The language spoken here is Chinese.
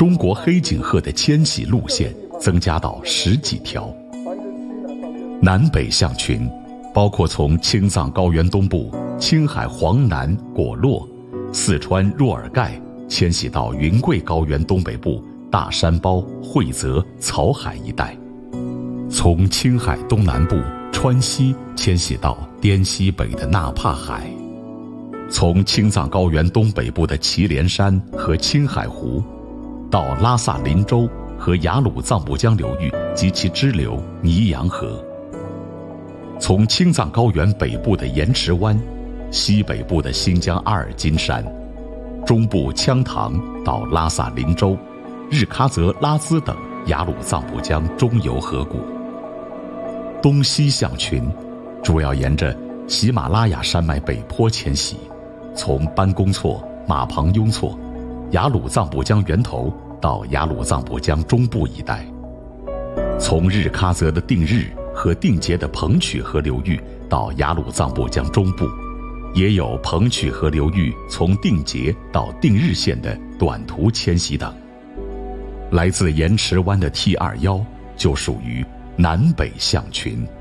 中国黑颈鹤的迁徙路线增加到10几条。南北象群包括从青藏高原东部、青海黄南、果洛、四川若尔盖迁徙到云贵高原东北部大山包、惠泽、草海一带，从青海东南部川西迁徙到滇西北的纳帕海，从青藏高原东北部的祁连山和青海湖，到拉萨林州和雅鲁藏布江流域及其支流尼洋河，从青藏高原北部的盐池湾、西北部的新疆阿尔金山、中部羌塘到拉萨林州、日喀则拉孜等雅鲁藏布江中游河谷。东西象群主要沿着喜马拉雅山脉北坡迁徙，从班公错、马旁雍错、雅鲁藏布江源头到雅鲁藏布江中部一带，从日喀则的定日和定节的彭曲河流域到雅鲁藏布江中部，也有彭曲河流域从定节到定日县的短途迁徙等。来自盐池湾的 T21就属于南北象群。